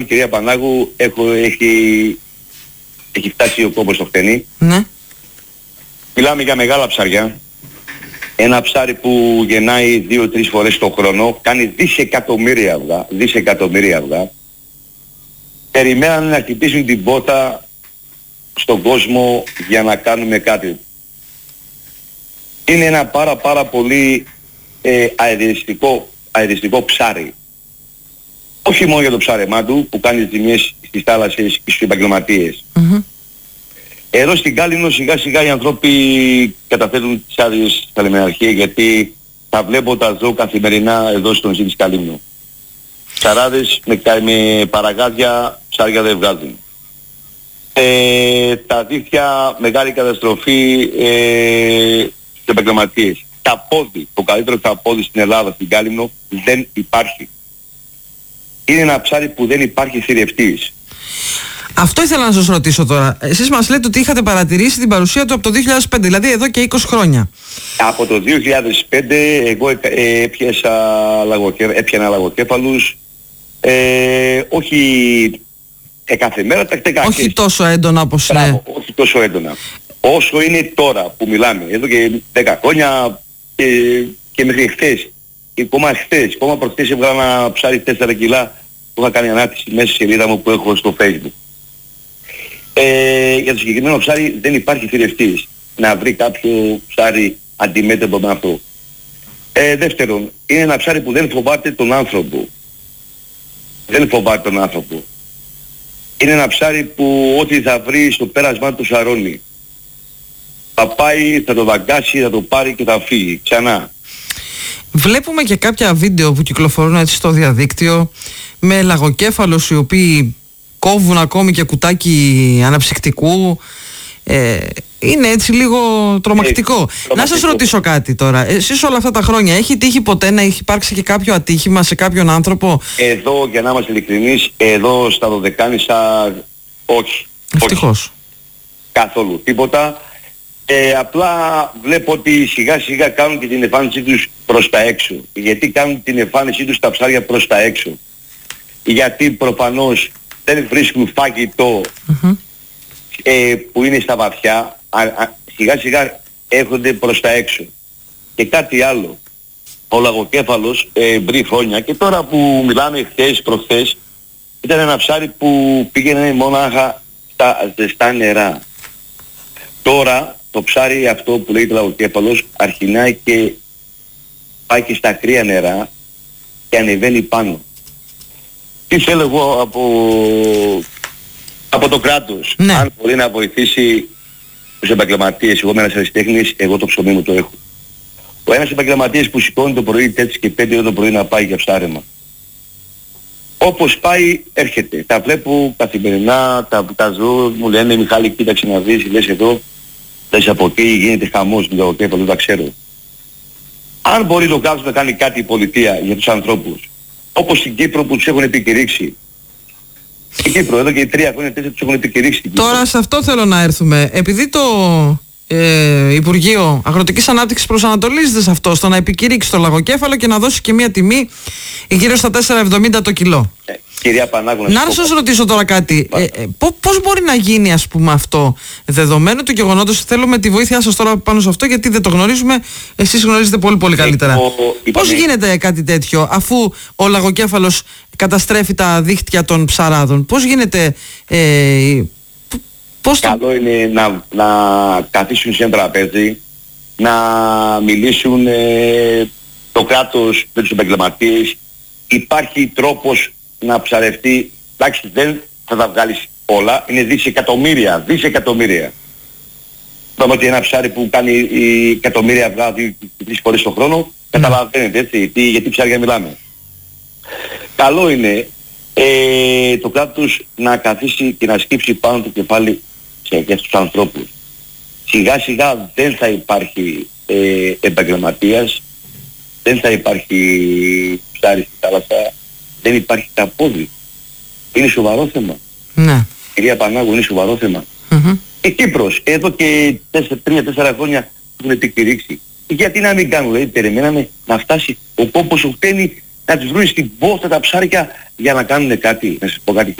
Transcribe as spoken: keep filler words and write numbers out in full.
κυρία Πανάγου, έχω, έχει, έχει φτάσει ο κόμπος στο χτενί. Ναι. Μιλάμε για μεγάλα ψάρια. Ένα ψάρι που γεννάει δύο-τρεις φορές το χρόνο, κάνει δισεκατομμύρια αυγά, δισεκατομμύρια αυγά. Περιμένανε να χτυπήσουν την πόρτα στον κόσμο για να κάνουμε κάτι. Είναι ένα πάρα πάρα πολύ ε, αεριστικό, αεριστικό ψάρι. Όχι μόνο για το ψάρεμά του που κάνει ζημιές στις θάλασσες και στους επαγγελματίες. Mm-hmm. Εδώ στην Κάλυμνο σιγά σιγά οι ανθρώποι καταθέτουν τις άδειες στα λιμεναρχεία, γιατί θα βλέπω τα ζώα καθημερινά εδώ στο νησί της Κάλυμνου. Ψαράδες με, με παραγάδια ψάρια δεν βγάζουν. Ε, τα δίχτυα μεγάλη καταστροφή ε, στους επαγγελματίες. Τα πόδι, το καλύτερο τα πόδι στην Ελλάδα, στην Κάλυμνο, δεν υπάρχει. Είναι ένα ψάρι που δεν υπάρχει θηρευτής. Αυτό ήθελα να σας ρωτήσω τώρα. Εσείς μας λέτε ότι είχατε παρατηρήσει την παρουσία του από το δύο χιλιάδες πέντε, δηλαδή εδώ και είκοσι χρόνια. Από το δύο χιλιάδες πέντε εγώ ε, ε, έπιασα λαγοκέ, έπιανα λαγοκέφαλους, ε, όχι ε, κάθε μέρα, τακτικά. Όχι τόσο έντονα όπως είναι. Μπράβο, όχι τόσο έντονα. Όσο είναι τώρα που μιλάμε, εδώ και δέκα χρόνια και, και μέχρι χθες. Και ακόμα χθες, ακόμα προχθές έβγαλα ένα ψάρι τέσσερα κιλά που είχα κάνει ανάρτηση μέσα στη σελίδα μου που έχω στο Facebook. Ε, για το συγκεκριμένο ψάρι δεν υπάρχει θηρευτής να βρει κάποιο ψάρι αντιμέτωπο με αυτό. Ε, δεύτερον, είναι ένα ψάρι που δεν φοβάται τον άνθρωπο. Δεν φοβάται τον άνθρωπο. Είναι ένα ψάρι που ό,τι θα βρει στο πέρασμά του σαρώνει. Θα πάει, θα το δαγκάσει, θα το πάρει και θα φύγει ξανά. Βλέπουμε και κάποια βίντεο που κυκλοφορούν έτσι στο διαδίκτυο με λαγοκέφαλους οι οποίοι κόβουν ακόμη και κουτάκι αναψυκτικού. Ε, είναι έτσι λίγο τρομακτικό. Ε, τρομακτικό. Να σας ρωτήσω κάτι τώρα. Εσείς όλα αυτά τα χρόνια έχει τύχει ποτέ να έχει υπάρξει και κάποιο ατύχημα σε κάποιον άνθρωπο? Εδώ, για να είμαστε ειλικρινείς, εδώ στα Δωδεκάνησα όχι. Ευτυχώς. Όχι. Καθόλου τίποτα. Ε, απλά βλέπω ότι σιγά σιγά κάνουν και την εμφάνισή τους προς τα έξω. Γιατί κάνουν την εμφάνισή τους τα ψάρια προς τα έξω? Γιατί προφανώς δεν βρίσκουν φαγητό mm-hmm. ε, που είναι στα βαθιά, α, α, σιγά σιγά έρχονται προς τα έξω. Και κάτι άλλο, ο λαγοκέφαλος ε, βρει χρόνια και τώρα που μιλάμε χθες, προχθές, ήταν ένα ψάρι που πήγαινε μονάχα στα ζεστά νερά. Τώρα το ψάρι αυτό που λέγεται λαγοκέφαλος αρχινάει και πάει και στα κρύα νερά και ανεβαίνει πάνω. Τι θέλω εγώ από, από το κράτος? Ναι. Αν μπορεί να βοηθήσει τους επαγγελματίες. Εγώ είμαι ένας αριστέχνης, εγώ το ψωμί μου το έχω. Ο ένας επαγγελματίας που σηκώνει το πρωί τέτοις και πέντε το πρωί να πάει για ψάρεμα. Όπως πάει έρχεται. Τα βλέπω καθημερινά, τα, τα ζω, μου λένε Μιχάλη κοίταξε να δεις, λες εδώ, λες από εκεί, γίνεται χαμός με το κέφαλο, τα ξέρω. Αν μπορεί το κράτος να κάνει κάτι η πολιτεία για τους ανθρώπους, όπως στην Κύπρο που τους έχουν επικηρύξει. Στην Κύπρο, εδώ και τρία χρόνια τέσσερα τους έχουν επικηρύξει. Τώρα σε αυτό θέλω να έρθουμε. Επειδή το ε, Υπουργείο Αγροτικής Ανάπτυξης προσανατολίζεται σε αυτό, στο να επικηρύξει το λαγοκέφαλο και να δώσει και μία τιμή γύρω στα τέσσερα εβδομήντα το κιλό. Ε, κυρία Πανάγου, να να σας ρωτήσω τώρα κάτι. Ε, ε, πώς μπορεί να γίνει ας πούμε αυτό, δεδομένου του γεγονότος? Θέλω με τη βοήθειά σας τώρα πάνω σε αυτό, γιατί δεν το γνωρίζουμε. Εσείς γνωρίζετε πολύ πολύ καλύτερα. Εγώ, πώς γίνεται κάτι τέτοιο, αφού ο λαγοκέφαλος καταστρέφει τα δίχτυα των ψαράδων? Πώς γίνεται... Ε, πώς Καλό το... είναι να, να καθίσουν σε ένα τραπέζι, να μιλήσουν ε, το κράτος με τους επαγγελματίες. Υπάρχει τρόπος να ψαρευτεί. Εντάξει, δεν θα τα βγάλεις όλα, είναι δισεκατομμύρια, δισεκατομμύρια. Είπαμε ότι ένα ψάρι που κάνει η εκατομμύρια αυγά τρεις φορές το χρόνο, mm. καταλαβαίνετε έτσι, τι, γιατί ψάρια μιλάμε. Καλό είναι ε, το κράτος να καθίσει και να σκύψει πάνω το κεφάλι για τους ανθρώπους. Σιγά σιγά δεν θα υπάρχει ε, επαγγελματίας, δεν θα υπάρχει ψάρι στη θάλασσα, δεν υπάρχει τα πόδι. Είναι σοβαρό θέμα. Ναι. Κυρία Πανάγου, είναι σοβαρό θέμα. Mm-hmm. Η Κύπρος, εδώ και τρία τέσσερα χρόνια έχουν επικηρύξει. Γιατί να μην κάνουν, δηλαδή περιμέναμε να φτάσει ο κόμπος ο χτένι να τους βρουν στην πόρτα τα ψάρια για να κάνουν κάτι. Να σας πω κάτι.